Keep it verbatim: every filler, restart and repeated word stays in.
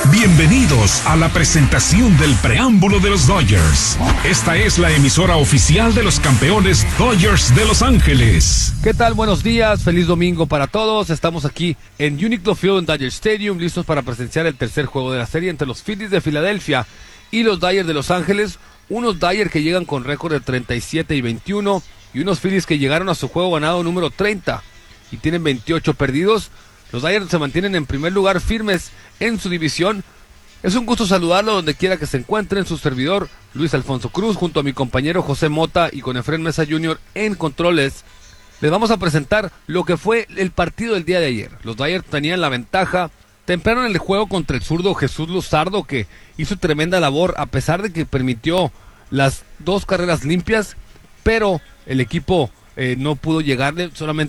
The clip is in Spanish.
Bienvenidos a la presentación del preámbulo de los Dodgers. Esta es la emisora oficial de los campeones Dodgers de Los Ángeles. ¿Qué tal? Buenos días, feliz domingo para todos. Estamos aquí en Uniqlo Field en Dodger Stadium, listos para presenciar el tercer juego de la serie entre los Phillies de Filadelfia y los Dodgers de Los Ángeles. Unos Dodgers que llegan con récord de treinta y siete y veintiuno y unos Phillies que llegaron a su juego ganado número treinta y tienen veintiocho perdidos. Los Dodgers se mantienen en primer lugar firmes en su división. Es un gusto saludarlo donde quiera que se encuentren. Su servidor, Luis Alfonso Cruz, junto a mi compañero José Mota y con Efren Mesa junior en controles. Les vamos a presentar lo que fue el partido del día de ayer. Los Dodgers tenían la ventaja temprano en el juego contra el zurdo Jesús Luzardo, que hizo tremenda labor a pesar de que permitió las dos carreras limpias, pero el equipo eh, no pudo llegarle. Solamente